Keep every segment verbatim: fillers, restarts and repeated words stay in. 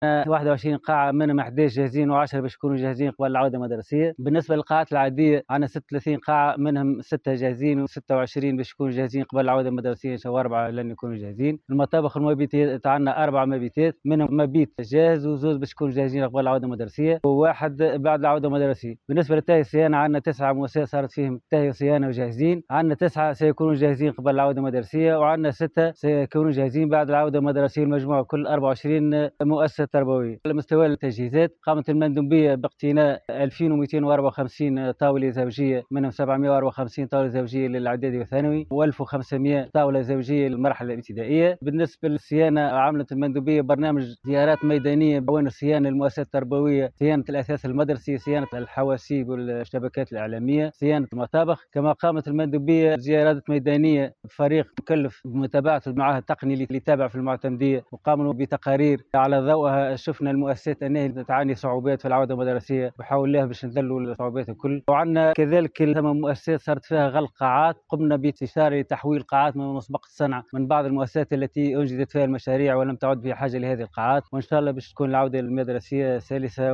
واحد وعشرين قاعة منهم إحدى عشر جاهزين وعشرة باش يكونوا جاهزين قبل العودة المدرسية. بالنسبة للقاعات العادية عندنا ستة وثلاثين قاعة منهم ستة جاهزين وستة وعشرين باش يكونوا جاهزين قبل العودة المدرسية إن شاء الله، وأربعة لن يكونوا جاهزين. المطابخ والمبيتات عندنا أربع مبيتات منهم مبيت جاهز وزوز باش يكونوا جاهزين قبل العودة المدرسية وواحد بعد العودة المدرسية. بالنسبة للتهيئة والصيانة عندنا تسعة مؤسسات صارت فيهم تهيئة وصيانة وجاهزين، عندنا تسعة سيكونوا جاهزين قبل العودة المدرسية وعندنا ستة سيكونوا جاهزين بعد العودة المدرسية. المجموع كل أربعة وعشرين مؤسسة تربوية. على مستوى التجهيزات قامت المندوبية باقتناء ألفين ومئتين وأربعة وخمسين طاولة زوجية منهم سبعمئة وأربعة وخمسين طاولة زوجية للإعدادي والثانوي وألف وخمسمئة طاولة زوجية للمرحلة الابتدائية. بالنسبة للصيانة عملت المندوبية برنامج زيارات ميدانية بوين صيانة المؤسسات التربوية، صيانة الأثاث المدرسي، صيانة الحواسيب والشبكات الإعلامية، صيانة المطابخ. كما قامت المندوبية زيارات ميدانية بفريق مكلف بمتابعة المعاهد التقني اللي يتابع في المعتمدية، وقاموا بتقارير على ضوءها شفنا المؤسسات أنها تعاني صعوبات في العودة المدرسية وحاول لها باش نذلوا الصعوبات الكل. وعندنا كذلك ثمان مؤسسات صارت فيها غلق قاعات، قمنا باستشارة لتحويل قاعات من مسبقة الصنعة من بعض المؤسسات التي أنجزت فيها المشاريع ولم تعد بحاجة لهذه القاعات، وإن شاء الله باش تكون العودة المدرسية سلسة.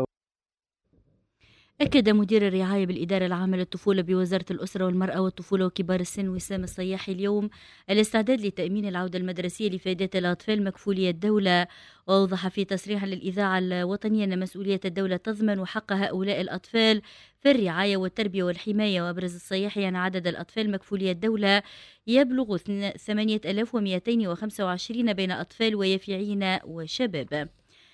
أكد مدير الرعاية بالإدارة العامة للطفولة بوزارة الأسرة والمرأة والطفولة وكبار السن وسام الصياحي اليوم الاستعداد لتأمين العودة المدرسية لفائدة الأطفال مكفولية الدولة. وأوضح في تصريح للإذاعة الوطنية أن مسؤولية الدولة تضمن حق هؤلاء الأطفال في الرعاية والتربية والحماية. وأبرز الصياحي أن عدد الأطفال مكفولية الدولة يبلغ ثمانية آلاف ومئتين وخمسة وعشرين بين أطفال ويافعين وشباب.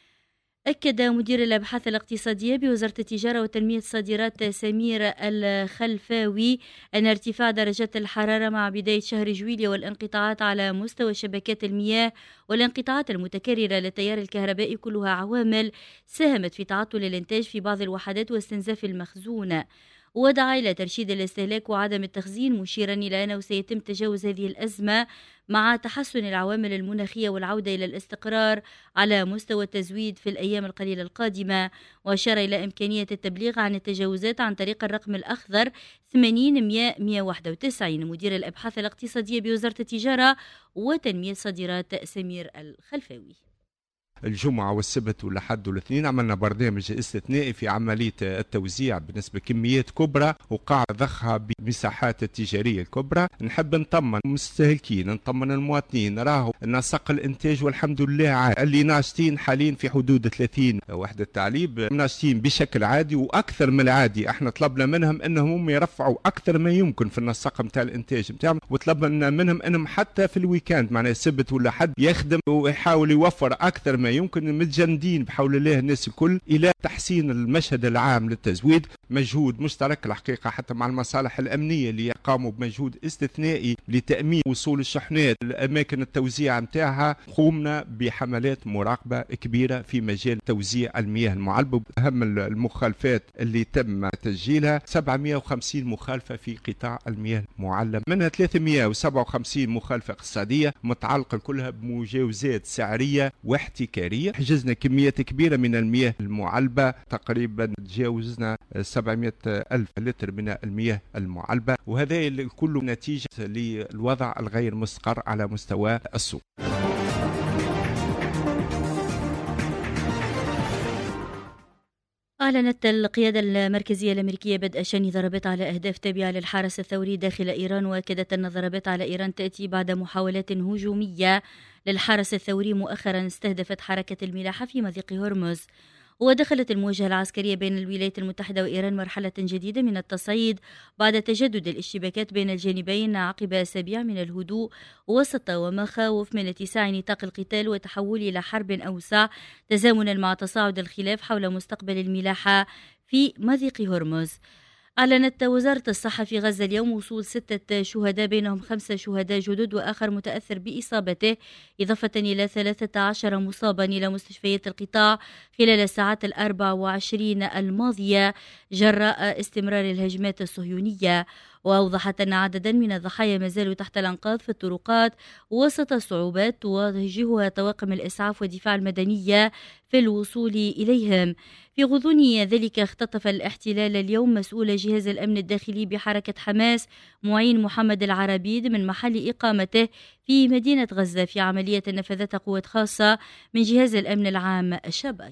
أكد مدير الأبحاث الاقتصادية بوزارة التجارة وتنمية الصادرات سمير الخلفاوي أن ارتفاع درجات الحرارة مع بداية شهر جويلية والانقطاعات على مستوى شبكات المياه والانقطاعات المتكررة للتيار الكهربائي كلها عوامل ساهمت في تعطل الإنتاج في بعض الوحدات واستنزاف المخزون. ودعا إلى ترشيد الاستهلاك وعدم التخزين، مشيرا إلى أنه سيتم تجاوز هذه الأزمة مع تحسن العوامل المناخية والعودة إلى الاستقرار على مستوى التزويد في الأيام القليلة القادمة. وأشار إلى إمكانية التبليغ عن التجاوزات عن طريق الرقم الأخضر ثمانين مئة مئة وواحد وتسعين. مدير الأبحاث الاقتصادية بوزارة التجارة وتنمية الصادرات سمير الخلفاوي. الجمعة والسبت والأحد والاثنين عملنا برنامج استثنائي في عملية التوزيع بالنسبة كميات كبرى وقاع ضخها بمساحات التجارية الكبرى. نحب نطمن المستهلكين نطمن المواطنين راهو نسق الانتاج والحمد لله عادي. اللي ناشطين حاليا في حدود ثلاثين وحدة تعليب ناشطين بشكل عادي واكثر من العادي. احنا طلبنا منهم انهم يرفعوا اكثر ما يمكن في النسق نتاع الانتاج نتاعهم، وطلبنا منهم انهم حتى في الويكاند معناها السبت ولا حد يخدم ويحاول يوفر اكثر ما يمكن. متجندين بحول الله الناس الكل الى تحسين المشهد العام للتزويد. مجهود مشترك الحقيقه حتى مع المصالح الامنيه اللي قاموا بمجهود استثنائي لتامين وصول الشحنات لاماكن التوزيع نتاعها. قمنا بحملات مراقبه كبيره في مجال توزيع المياه المعلبه. اهم المخالفات اللي تم تسجيلها سبعمئة وخمسين مخالفه في قطاع المياه المعلبه، منها ثلاثمئة وسبعة وخمسين مخالفه اقتصاديه متعلقه كلها بمجاوزات سعريه واحتكاريه. حجزنا كميات كبيره من المياه المعلبه، تقريبا تجاوزنا سبعمئة ألف لتر من المياه المعلبه، وهذا الكل نتيجه للوضع الغير مستقر على مستوى السوق. أعلنت القيادة المركزية الأمريكية بدء شن ضربات على أهداف تابعة للحرس الثوري داخل إيران، وأكدت أن الضربات على إيران تأتي بعد محاولات هجومية للحرس الثوري مؤخرا استهدفت حركة الملاحة في مضيق هرمز. ودخلت المواجهة العسكرية بين الولايات المتحدة وإيران مرحلة جديدة من التصعيد بعد تجدد الاشتباكات بين الجانبين عقب أسابيع من الهدوء وسط ومخاوف من اتساع نطاق القتال وتحول إلى حرب أوسع، تزامنا مع تصاعد الخلاف حول مستقبل الملاحة في مضيق هرمز. أعلنت وزارة الصحة في غزة اليوم وصول ستة شهداء بينهم خمسة شهداء جدد وآخر متأثر بإصابته، إضافة إلى ثلاثة عشر مصابا إلى مستشفيات القطاع خلال الساعات الأربع وعشرين الماضية جراء استمرار الهجمات الصهيونية. وأوضحت أن عددا من الضحايا ما زالوا تحت الأنقاض في الطرقات وسط صعوبات تواجهها طواقم الإسعاف والدفاع المدنية في الوصول إليهم. في غضون ذلك اختطف الاحتلال اليوم مسؤول جهاز الأمن الداخلي بحركة حماس معين محمد العربيد من محل إقامته في مدينة غزة في عملية نفذتها قوات خاصة من جهاز الأمن العام الشباك.